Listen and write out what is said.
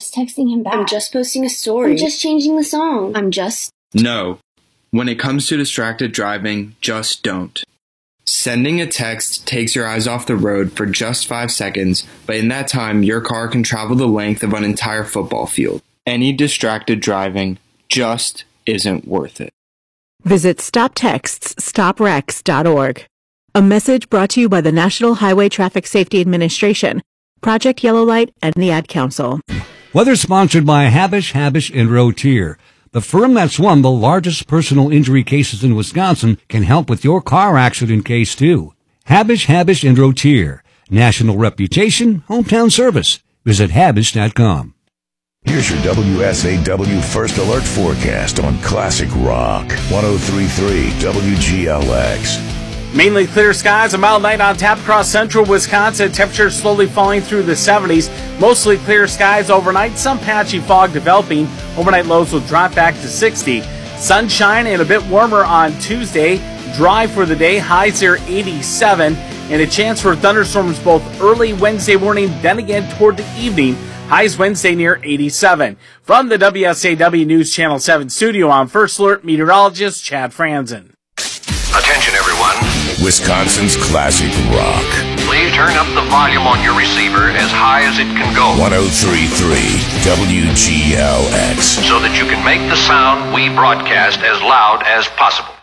texting him back. I'm just posting a story. I'm just changing the song. No. When it comes to distracted driving, just don't. Sending a text takes your eyes off the road for just 5 seconds, but in that time, your car can travel the length of an entire football field. Any distracted driving just isn't worth it. Visit StopTextsStopWrecks.org. A message brought to you by the National Highway Traffic Safety Administration, Project Yellow Light, and the Ad Council. Weather sponsored by Habish & Rotier. The firm that's won the largest personal injury cases in Wisconsin can help with your car accident case, too. Habish & Rotier. National reputation, hometown service. Visit Habish.com. Here's your WSAW First Alert forecast on Classic Rock. 103.3 WGLX. Mainly clear skies, a mild night on tap across central Wisconsin. Temperatures slowly falling through the 70s. Mostly clear skies overnight. Some patchy fog developing. Overnight lows will drop back to 60. Sunshine and a bit warmer on Tuesday. Dry for the day. Highs are 87. And a chance for thunderstorms both early Wednesday morning, then again toward the evening. Highs Wednesday near 87. From the WSAW News Channel 7 studio, I'm First Alert meteorologist Chad Franzen. Attention, everyone. Wisconsin's Classic Rock. Please turn up the volume on your receiver as high as it can go. 103.3 WGLX. So that you can make the sound we broadcast as loud as possible.